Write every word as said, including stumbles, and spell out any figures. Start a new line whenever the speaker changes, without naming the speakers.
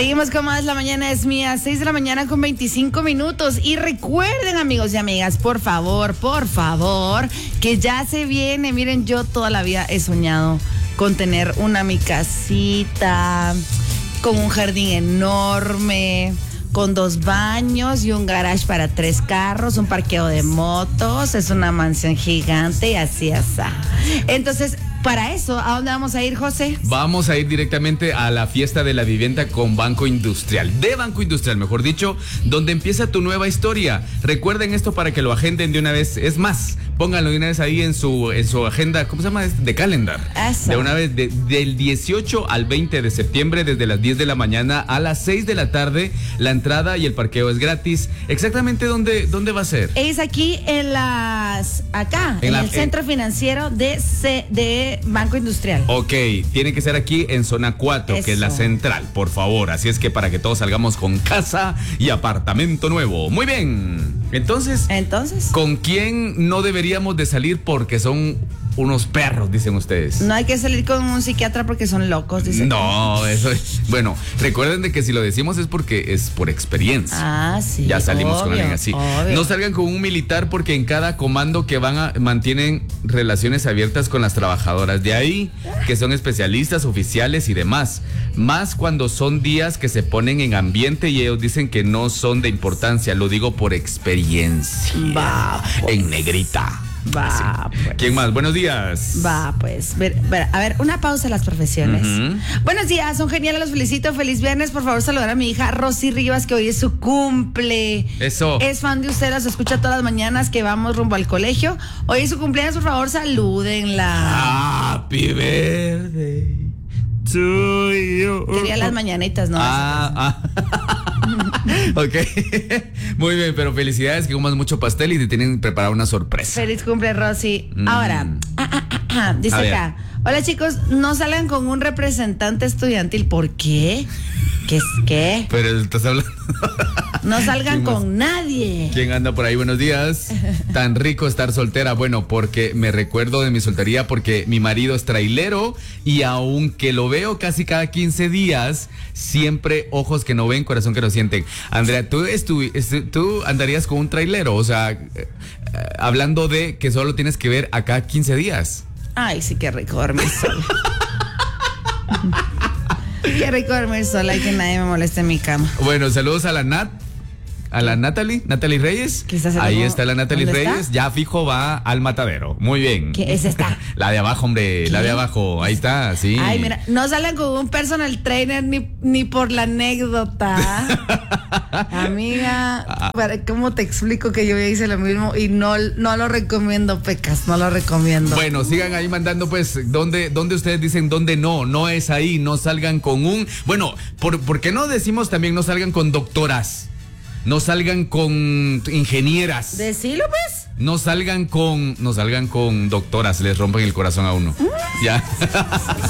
Seguimos con más. La mañana es mía, seis de la mañana con veinticinco minutos. Y recuerden, amigos y amigas, por favor, por favor, que ya se viene. Miren, yo toda la vida he soñado con tener una mi casita, con un jardín enorme, con dos baños y un garage para tres carros, un parqueo de motos. Es una mansión gigante y así, así. Entonces, para eso, ¿a dónde vamos a ir, José?
Vamos a ir directamente a la fiesta de la vivienda con Banco Industrial, de Banco Industrial, mejor dicho, donde empieza tu nueva historia. Recuerden esto para que lo agenden de una vez. Es más, pónganlo de una vez ahí en su, en su agenda, ¿cómo se llama? De calendar.
Eso.
De una vez, de, del dieciocho al veinte de septiembre, desde las diez de la mañana a las seis de la tarde. La entrada y el parqueo es gratis. ¿Exactamente dónde, dónde va a ser?
Es aquí en las, acá, en,
en la,
el centro
en,
financiero de, C, de Banco Industrial.
Ok, tiene que ser aquí en zona cuatro,
Eso.
que es la central, por favor. Así es que para que todos salgamos con casa y apartamento nuevo. Muy bien. Entonces,
Entonces,
¿con quién no deberíamos de salir porque son unos perros, dicen ustedes?
no hay que salir con un psiquiatra porque son locos, dicen.
No, eso es. Bueno, recuerden de que si lo decimos es porque es por experiencia.
Ah, sí.
Ya salimos
obvio,
con alguien así.
Obvio.
No salgan con un militar porque en cada comando que van a mantienen relaciones abiertas con las trabajadoras de ahí, que son especialistas, oficiales y demás. Más cuando son días que se ponen en ambiente y ellos dicen que no son de importancia. Lo digo por experiencia.
Va, pues.
En negrita.
Va,
Así.
pues.
¿Quién más? Buenos días.
Va, pues. Ver, ver, a ver, una pausa en las profesiones.
Uh-huh.
Buenos días, son geniales, los felicito. Feliz viernes. Por favor, saludar a mi hija Rosy Rivas, que hoy es su cumple.
Eso.
Es fan de ustedes, las escucha todas las mañanas que vamos rumbo al colegio. Hoy es su cumpleaños, por favor, salúdenla.
Happy birthday to you.
Quería las mañanitas, ¿no?
Ah, ah. Ok. Muy bien, pero felicidades, que comas mucho pastel y te tienen preparada una sorpresa.
Feliz cumple, Rosy.
Mm.
Ahora, ah, ah, ah, ah, dice
A ver.
acá. Hola, chicos, no salgan con un representante estudiantil. ¿Por qué? ¿Qué es qué?
Pero estás hablando.
No salgan
¿Quién más?
con nadie.
¿Quién anda por ahí? Buenos días. Tan rico estar soltera. Bueno, porque me recuerdo de mi soltería porque mi marido es trailero y aunque lo veo casi cada quince días, siempre ojos que no ven, corazón que no sienten. Andrea, ¿tú, estu estu tú andarías con un trailero? O sea, eh, eh, hablando de que solo tienes que ver a cada quince días.
Ay, sí, qué rico dormir sola. Qué rico dormir sola y que nadie me moleste en mi cama.
Bueno, saludos a la Nat. A la Natalie, Natalie Reyes.
¿Qué está haciendo?
Ahí está la Natalie
¿Dónde
Reyes.
está?
Ya fijo va al matadero. Muy bien.
¿Qué es esta?
La de abajo, hombre.
¿Qué?
La de abajo. Ahí está, sí.
Ay, mira, no salgan con un personal trainer ni, ni por la anécdota. Amiga, para, ¿cómo te explico que yo ya hice lo mismo y no, no lo recomiendo, Pecas? No lo recomiendo.
Bueno, sigan ahí mandando, pues, ¿dónde, dónde ustedes dicen dónde no? No es ahí, no salgan con un... Bueno, ¿por, ¿por qué no decimos también no salgan con doctoras? No salgan con ingenieras.
Decilo, pues.
No salgan con... No salgan con doctoras, les rompen el corazón a uno. Ya.